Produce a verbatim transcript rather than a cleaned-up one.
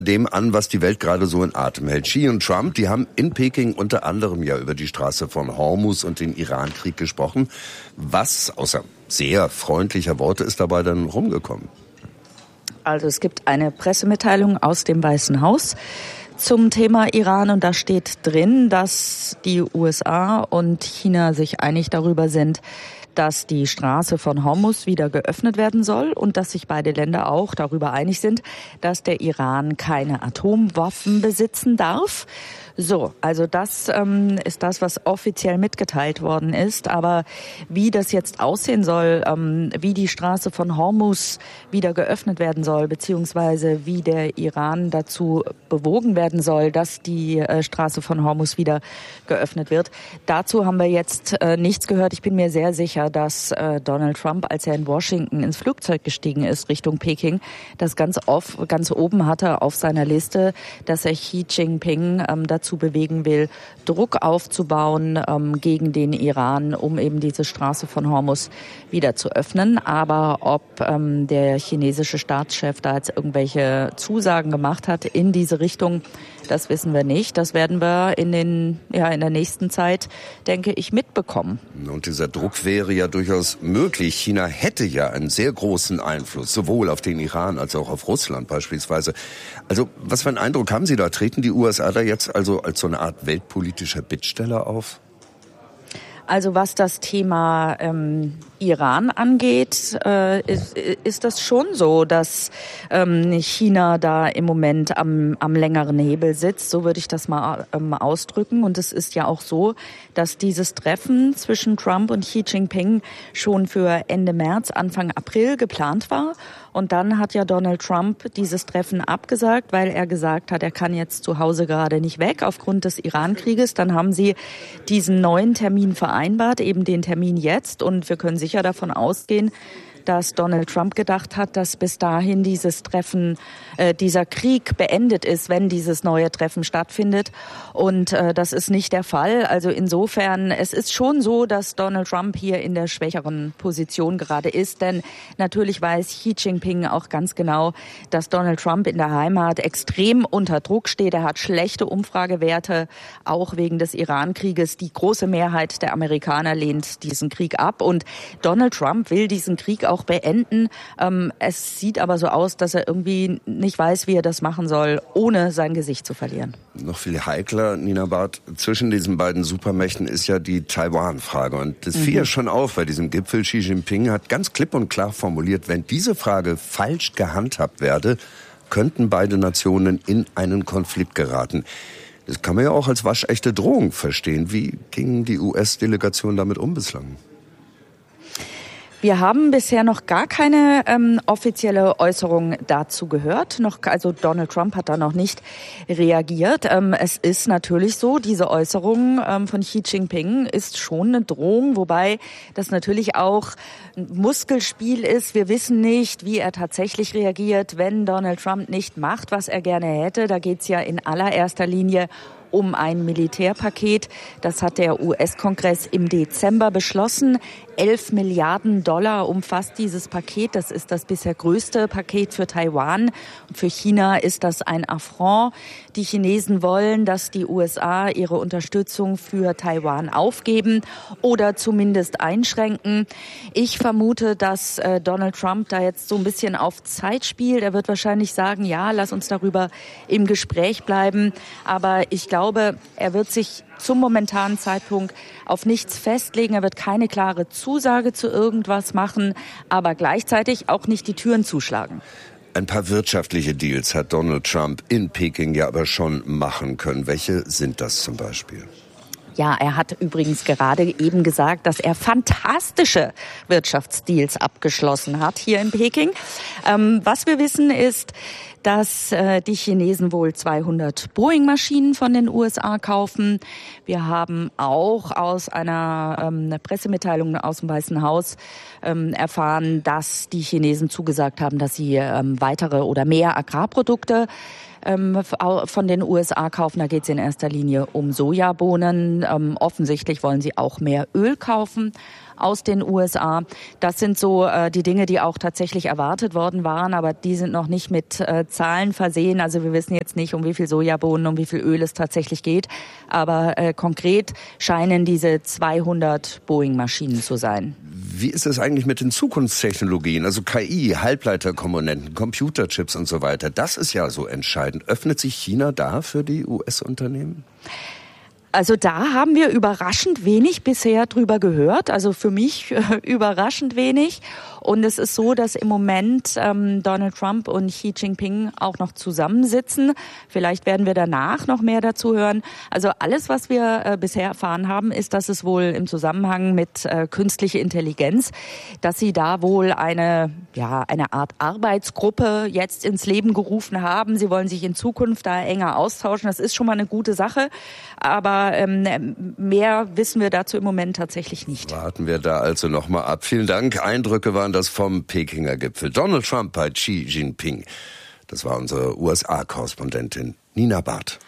dem an, was die Welt gerade so in Atem hält. Xi und Trump, die haben in Peking unter anderem ja über die Straße von Hormuz und den Iran-Krieg gesprochen. Was, außer sehr freundlicher Worte, ist dabei dann rumgekommen? Also es gibt eine Pressemitteilung aus dem Weißen Haus zum Thema Iran und da steht drin, dass die U S A und China sich einig darüber sind, dass die Straße von Hormuz wieder geöffnet werden soll und dass sich beide Länder auch darüber einig sind, dass der Iran keine Atomwaffen besitzen darf. So, also das ähm, ist das, was offiziell mitgeteilt worden ist. Aber wie das jetzt aussehen soll, ähm, wie die Straße von Hormuz wieder geöffnet werden soll, beziehungsweise wie der Iran dazu bewogen werden soll, dass die äh, Straße von Hormuz wieder geöffnet wird, dazu haben wir jetzt äh, nichts gehört. Ich bin mir sehr sicher, dass äh, Donald Trump, als er in Washington ins Flugzeug gestiegen ist Richtung Peking, das ganz, off, ganz oben hatte auf seiner Liste, dass er Xi Jinping ähm, dazu bewegen will, Druck aufzubauen ähm, gegen den Iran, um eben diese Straße von Hormuz wieder zu öffnen. Aber ob ähm, der chinesische Staatschef da jetzt irgendwelche Zusagen gemacht hat in diese Richtung, das wissen wir nicht. Das werden wir in den ja in der nächsten Zeit, denke ich, mitbekommen. Und dieser Druck wäre ja durchaus möglich. China hätte ja einen sehr großen Einfluss, sowohl auf den Iran als auch auf Russland beispielsweise. Also was für einen Eindruck haben Sie da? Treten die U S A da jetzt also als so eine Art weltpolitischer Bittsteller auf? Also was das Thema ähm, Iran angeht, äh, ist, ist das schon so, dass ähm, China da im Moment am, am längeren Hebel sitzt. So würde ich das mal ähm, ausdrücken. Und es ist ja auch so, dass dieses Treffen zwischen Trump und Xi Jinping schon für Ende März, Anfang April geplant war. Und dann hat ja Donald Trump dieses Treffen abgesagt, weil er gesagt hat, er kann jetzt zu Hause gerade nicht weg aufgrund des Iran-Krieges. Dann haben sie diesen neuen Termin vereinbart, eben den Termin jetzt. Und wir können sicher davon ausgehen, dass Donald Trump gedacht hat, dass bis dahin dieses Treffen, äh, dieser Krieg beendet ist, wenn dieses neue Treffen stattfindet. Und äh, das ist nicht der Fall. Also insofern, es ist schon so, dass Donald Trump hier in der schwächeren Position gerade ist. Denn natürlich weiß Xi Jinping auch ganz genau, dass Donald Trump in der Heimat extrem unter Druck steht. Er hat schlechte Umfragewerte, auch wegen des Iran-Krieges. Die große Mehrheit der Amerikaner lehnt diesen Krieg ab. Und Donald Trump will diesen Krieg auch beenden. Ähm, es sieht aber so aus, dass er irgendwie nicht weiß, wie er das machen soll, ohne sein Gesicht zu verlieren. Noch viel heikler, Nina Barth, zwischen diesen beiden Supermächten ist ja die Taiwan-Frage. Und das fiel ja mhm. schon auf bei diesem Gipfel. Xi Jinping hat ganz klipp und klar formuliert, wenn diese Frage falsch gehandhabt werde, könnten beide Nationen in einen Konflikt geraten. Das kann man ja auch als waschechte Drohung verstehen. Wie ging die U S-Delegation damit um bislang? Wir haben bisher noch gar keine ähm, offizielle Äußerung dazu gehört. Noch, also Donald Trump hat da noch nicht reagiert. Ähm, es ist natürlich so, diese Äußerung ähm, von Xi Jinping ist schon eine Drohung, wobei das natürlich auch ein Muskelspiel ist. Wir wissen nicht, wie er tatsächlich reagiert, wenn Donald Trump nicht macht, was er gerne hätte. Da geht's ja in allererster Linie um ein Militärpaket. Das hat der U S-Kongress im Dezember beschlossen. Elf Milliarden Dollar umfasst dieses Paket. Das ist das bisher größte Paket für Taiwan. Und für China ist das ein Affront. Die Chinesen wollen, dass die U S A ihre Unterstützung für Taiwan aufgeben oder zumindest einschränken. Ich vermute, dass äh, Donald Trump da jetzt so ein bisschen auf Zeit spielt. Er wird wahrscheinlich sagen, ja, lass uns darüber im Gespräch bleiben. Aber ich glaube, er wird sich zum momentanen Zeitpunkt auf nichts festlegen. Er wird keine klare Zusage zu irgendwas machen, aber gleichzeitig auch nicht die Türen zuschlagen. Ein paar wirtschaftliche Deals hat Donald Trump in Peking ja aber schon machen können. Welche sind das zum Beispiel? Ja, er hat übrigens gerade eben gesagt, dass er fantastische Wirtschaftsdeals abgeschlossen hat hier in Peking. Ähm, was wir wissen ist, dass äh, die Chinesen wohl zweihundert Boeing-Maschinen von den U S A kaufen. Wir haben auch aus einer ähm, Pressemitteilung aus dem Weißen Haus ähm, erfahren, dass die Chinesen zugesagt haben, dass sie ähm, weitere oder mehr Agrarprodukte ähm, von den U S A kaufen. Da geht es in erster Linie um Sojabohnen. Ähm, offensichtlich wollen sie auch mehr Öl kaufen aus den U S A. Das sind so äh, die Dinge, die auch tatsächlich erwartet worden waren, aber die sind noch nicht mit äh, Zahlen versehen. Also wir wissen jetzt nicht, um wie viel Sojabohnen, um wie viel Öl es tatsächlich geht, aber äh, konkret scheinen diese zweihundert Boeing-Maschinen zu sein. Wie ist es eigentlich mit den Zukunftstechnologien, also K I, Halbleiterkomponenten, Computerchips und so weiter? Das ist ja so entscheidend. Öffnet sich China da für die U S-Unternehmen? Also da haben wir überraschend wenig bisher drüber gehört, also für mich äh, überraschend wenig. Und es ist so, dass im Moment ähm, Donald Trump und Xi Jinping auch noch zusammensitzen. Vielleicht werden wir danach noch mehr dazu hören. Also alles, was wir äh, bisher erfahren haben, ist, dass es wohl im Zusammenhang mit äh, künstlicher Intelligenz, dass sie da wohl eine, ja, eine Art Arbeitsgruppe jetzt ins Leben gerufen haben. Sie wollen sich in Zukunft da enger austauschen. Das ist schon mal eine gute Sache. Aber ähm, mehr wissen wir dazu im Moment tatsächlich nicht. Warten wir da also noch mal ab. Vielen Dank. Eindrücke waren das vom Pekinger Gipfel. Donald Trump bei Xi Jinping. Das war unsere U S A-Korrespondentin Nina Barth.